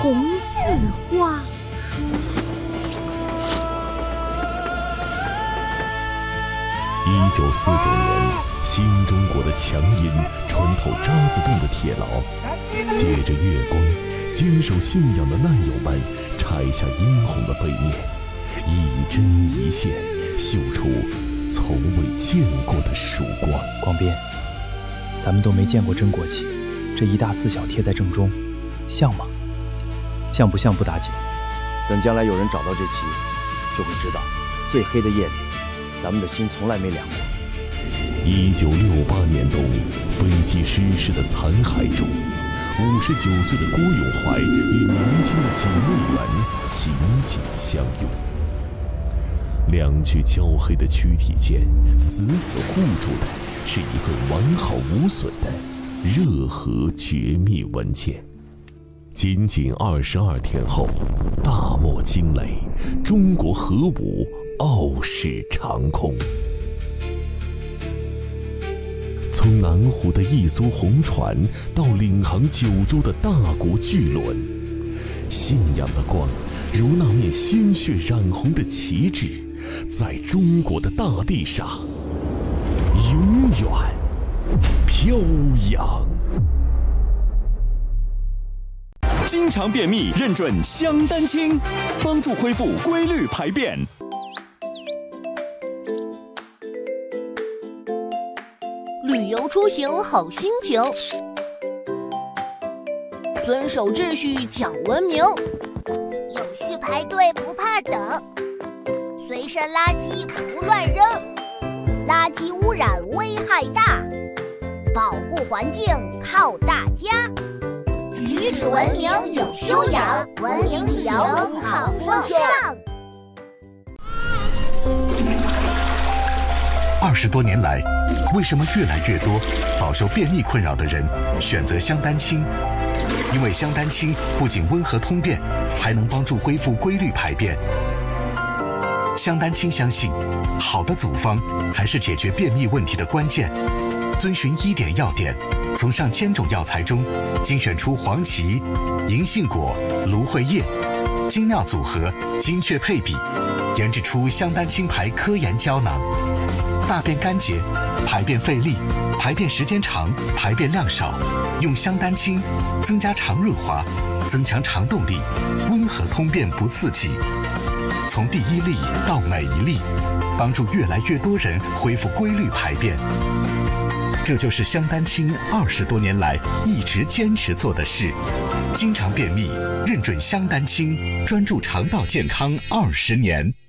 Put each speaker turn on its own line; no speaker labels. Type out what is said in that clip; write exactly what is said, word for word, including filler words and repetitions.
红似花。
一九四九年，新中国的强音穿透渣滓洞的铁牢，借着月光，坚守信仰的难友们拆下殷红的背面，一针一线绣出从未见过的曙光。
广编，咱们都没见过真国旗，这一大四小贴在正中，像吗？像不像不打紧，
等将来有人找到这旗，就会知道，最黑的夜里，咱们的心从来没凉过。
一九六八年冬，飞机失事的残骸中，五十九岁的郭永怀与年轻的警卫员紧紧相拥，两具焦黑的躯体间，死死护住的是一份完好无损的热河绝密文件。仅仅二十二天后，大漠惊雷，中国核武傲视长空。从南湖的一艘红船到领航九州的大国巨轮，信仰的光如那面鲜血染红的旗帜，在中国的大地上永远飘扬。
经常便秘，认准香丹清，帮助恢复规律排便。
旅游出行好心情，遵守秩序讲文明，
有序排队不怕等，随身垃圾不乱扔，垃圾污染危害大，保护环境靠大家。举止文明有修养，文明旅游好风尚。
二十多年来，为什么越来越多饱受便秘困扰的人选择香丹清？因为香丹清不仅温和通便，还能帮助恢复规律排便。香丹清相信，好的组方才是解决便秘问题的关键。遵循医典要点，从上千种药材中精选出黄芪、银杏果、芦荟叶，精妙组合，精确配比，研制出香丹清牌科研胶囊。大便干结、排便费力、排便时间长、排便量少，用香丹清增加肠润滑，增强肠动力，温和通便不刺激。从第一粒到每一粒，帮助越来越多人恢复规律排便。这就是香丹清二十多年来一直坚持做的事。经常便秘，认准香丹清，专注肠道健康二十年。